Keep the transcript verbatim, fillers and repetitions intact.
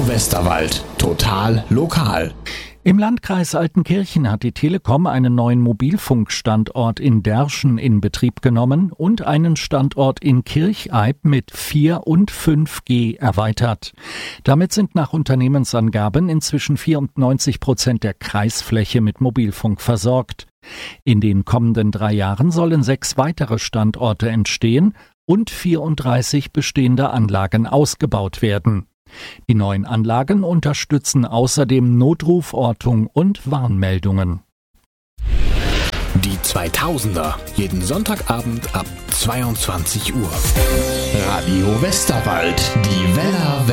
Westerwald. Total lokal. Im Landkreis Altenkirchen hat die Telekom einen neuen Mobilfunkstandort in Derschen in Betrieb genommen und einen Standort in Kircheib mit vier und fünf G erweitert. Damit sind nach Unternehmensangaben inzwischen vierundneunzig Prozent der Kreisfläche mit Mobilfunk versorgt. In den kommenden drei Jahren sollen sechs weitere Standorte entstehen und vierunddreißig bestehende Anlagen ausgebaut werden. Die neuen Anlagen unterstützen außerdem Notrufortung und Warnmeldungen. Die zweitausender, jeden Sonntagabend ab zweiundzwanzig Uhr. Radio Westerwald, die Weller